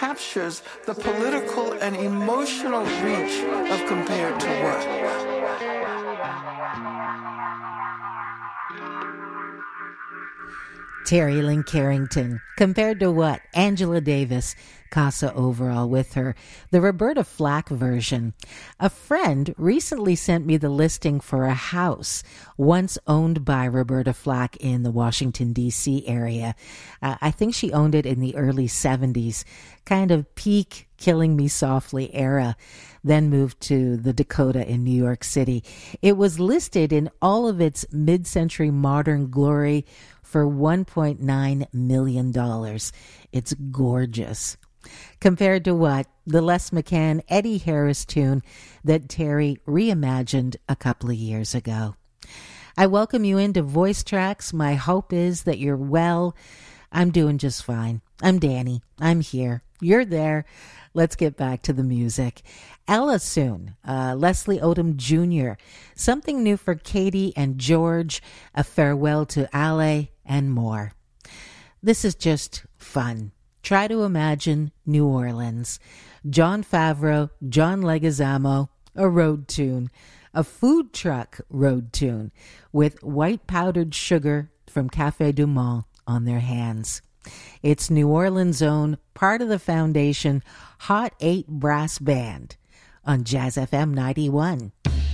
captures the political and emotional reach of Compared to What. Terry Lynn Carrington, Compared to What? Angela Davis, Casa Overall with her, the Roberta Flack version. A friend recently sent me the listing for a house once owned by Roberta Flack in the Washington, D.C. area. I think she owned it in the early 70s, kind of peak Killing Me Softly era, then moved to the Dakota in New York City. It was listed in all of its mid-century modern glory for $1.9 million. It's gorgeous. Compared to What? The Les McCann, Eddie Harris tune that Terry reimagined a couple of years ago. I welcome you into Voice Tracks. My hope is that you're well. I'm doing just fine. I'm Danny. I'm here. You're there. Let's get back to the music. Ella soon, Leslie Odom Jr., Something New for Katie and George, A Farewell to Ale, and more. This is just fun. Try to imagine New Orleans. Jon Favreau, John Leguizamo, a road tune, a food truck road tune with white powdered sugar from Café du Monde on their hands. It's New Orleans' own, part of the Foundation, Hot 8 Brass Band on Jazz FM 91.